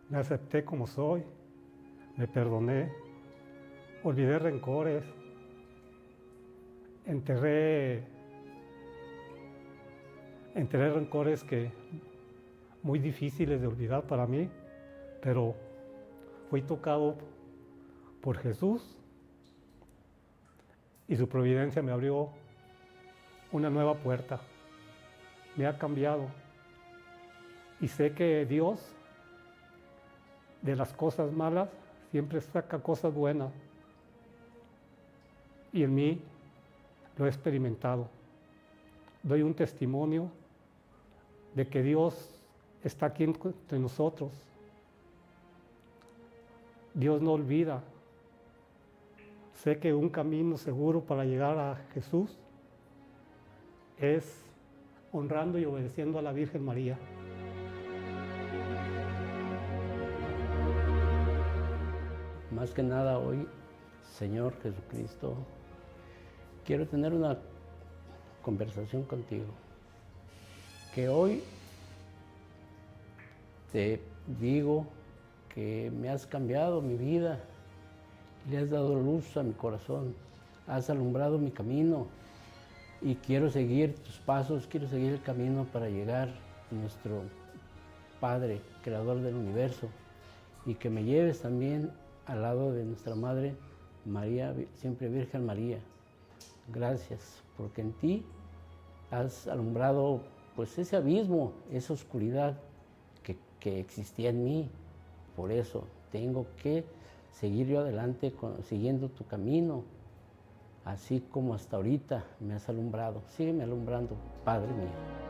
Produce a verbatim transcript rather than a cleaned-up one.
Me acepté como soy, me perdoné, olvidé rencores, enterré, enterré rencores que muy difíciles de olvidar para mí, pero fui tocado por Jesús y su providencia me abrió una nueva puerta, me ha cambiado y sé que Dios de las cosas malas siempre saca cosas buenas y en mí lo he experimentado. Doy un testimonio de que Dios está aquí entre nosotros. Dios no olvida. Sé que un camino seguro para llegar a Jesús es honrando y obedeciendo a la Virgen María. Más que nada hoy, Señor Jesucristo, quiero tener una conversación contigo. Que hoy te digo que me has cambiado mi vida, le has dado luz a mi corazón, has alumbrado mi camino y quiero seguir tus pasos, quiero seguir el camino para llegar a nuestro Padre, Creador del universo, y que me lleves también al lado de nuestra Madre María, siempre Virgen María. Gracias, porque en ti has alumbrado pues ese abismo, esa oscuridad que, que existía en mí. Por eso tengo que seguir yo adelante con, siguiendo tu camino, así como hasta ahorita me has alumbrado. Sígueme alumbrando, Padre mío.